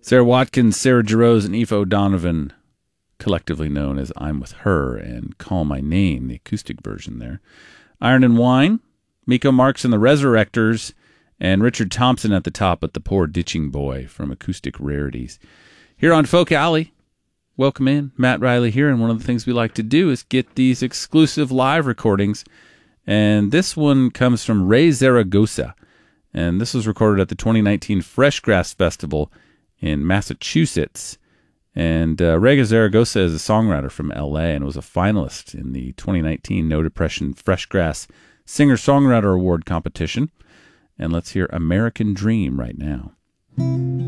Sarah Watkins, Sarah Jarosz, and Aoife O'Donovan, collectively known as I'm With Her and Call My Name, the acoustic version there. Iron and Wine, Miko Marks and the Resurrectors, and Richard Thompson at the top with The Poor Ditching Boy from Acoustic Rarities. Here on Folk Alley, welcome in. Matt Riley here, and one of the things we like to do is get these exclusive live recordings. And this one comes from Ray Zaragoza, and this was recorded at the 2019 Fresh Grass Festival in Massachusetts. And Ray Zaragoza is a songwriter from L.A. and was a finalist in the 2019 No Depression Fresh Grass Singer-Songwriter Award competition. And let's hear American Dream right now.